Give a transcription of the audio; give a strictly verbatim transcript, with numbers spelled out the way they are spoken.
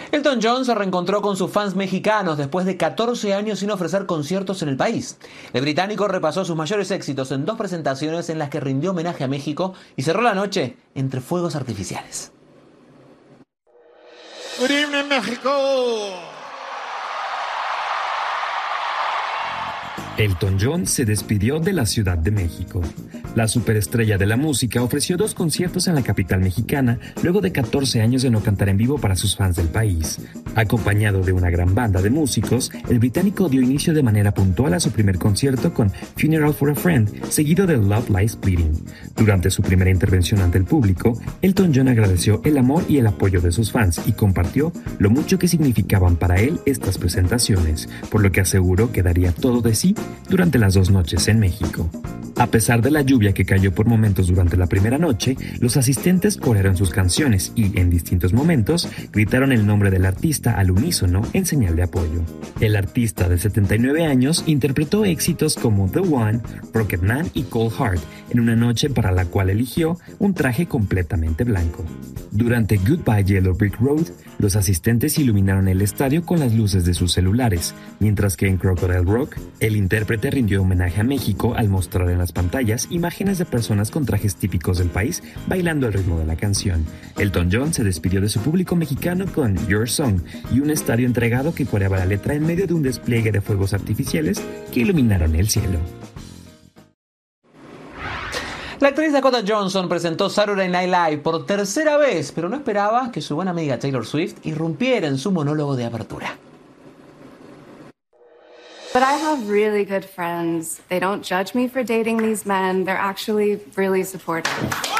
Elton John se reencontró con sus fans mexicanos después de catorce años sin ofrecer conciertos en el país. El británico repasó sus mayores éxitos en dos presentaciones en las que rindió homenaje a México y cerró la noche entre fuegos artificiales. Good evening, México. Elton John se despidió de la Ciudad de México. La superestrella de la música ofreció dos conciertos en la capital mexicana luego de catorce años de no cantar en vivo para sus fans del país. Acompañado de una gran banda de músicos, el británico dio inicio de manera puntual a su primer concierto con Funeral for a Friend, seguido de Love Lies Bleeding. Durante su primera intervención ante el público, Elton John agradeció el amor y el apoyo de sus fans y compartió lo mucho que significaban para él estas presentaciones, por lo que aseguró que daría todo de sí durante las dos noches en México. A pesar de la lluvia que cayó por momentos durante la primera noche, los asistentes corearon sus canciones y, en distintos momentos, gritaron el nombre del artista al unísono en señal de apoyo. El artista de setenta y nueve años interpretó éxitos como The One, Rocketman y Cold Heart en una noche para la cual eligió un traje completamente blanco. Durante Goodbye Yellow Brick Road, los asistentes iluminaron el estadio con las luces de sus celulares, mientras que en Crocodile Rock, el intérprete rindió homenaje a México al mostrar en las pantallas imágenes de personas con trajes típicos del país bailando al ritmo de la canción. Elton John se despidió de su público mexicano con Your Song y un estadio entregado que coreaba la letra en medio de un despliegue de fuegos artificiales que iluminaron el cielo. La actriz Dakota Johnson presentó Saturday Night Live por tercera vez, pero no esperaba que su buena amiga Taylor Swift irrumpiera en su monólogo de apertura. But I have really good friends. They don't judge me for dating these men. They're actually really supportive.